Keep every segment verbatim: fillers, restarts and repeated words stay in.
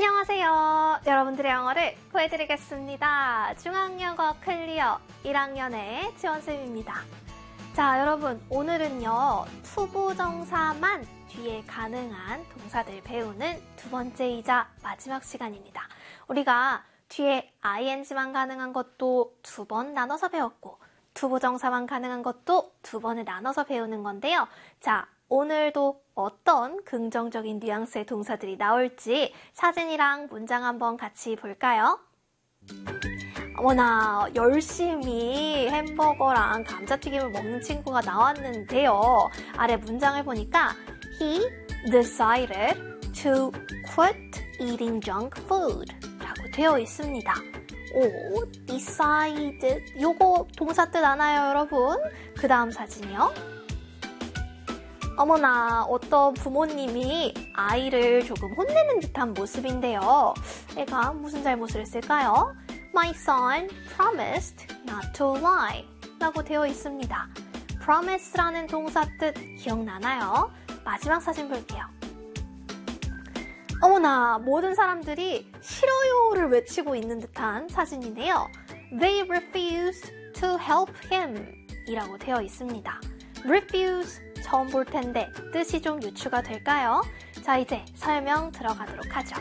안녕하세요. 여러분들의 영어를 구해드리겠습니다. 중앙영어 클리어 일 학년의 지원쌤입니다. 자, 여러분 오늘은요. 투부정사만 뒤에 가능한 동사들 배우는 두 번째이자 마지막 시간입니다. 우리가 뒤에 아이엔지만 가능한 것도 두 번 나눠서 배웠고 투부정사만 가능한 것도 두 번을 나눠서 배우는 건데요. 자, 오늘도 어떤 긍정적인 뉘앙스의 동사들이 나올지 사진이랑 문장 한번 같이 볼까요? 어머나, 열심히 햄버거랑 감자튀김을 먹는 친구가 나왔는데요. 아래 문장을 보니까 He decided to quit eating junk food 라고 되어 있습니다. 오, decide, 요거 동사 뜻 아나요, 여러분? 그 다음 사진이요. 어머나, 어떤 부모님이 아이를 조금 혼내는 듯한 모습인데요. 애가 무슨 잘못을 했을까요? My son promised not to lie 라고 되어 있습니다. promise라는 동사 뜻 기억나나요? 마지막 사진 볼게요. 어머나, 모든 사람들이 싫어요를 외치고 있는 듯한 사진인데요. They refused to help him 이라고 되어 있습니다. refuse 처음 볼 텐데 뜻이 좀 유추가 될까요? 자, 이제 설명 들어가도록 하죠.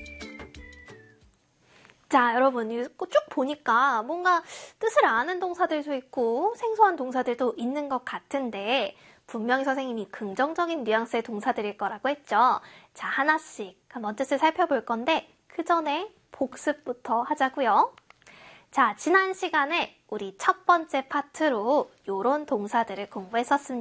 자, 여러분 쭉 보니까 뭔가 뜻을 아는 동사들도 있고 생소한 동사들도 있는 것 같은데 분명히 선생님이 긍정적인 뉘앙스의 동사들일 거라고 했죠. 자, 하나씩 한번 뜻을 살펴볼 건데 그 전에 복습부터 하자고요. 자, 지난 시간에 우리 첫 번째 파트로 요런 동사들을 공부했었습니다.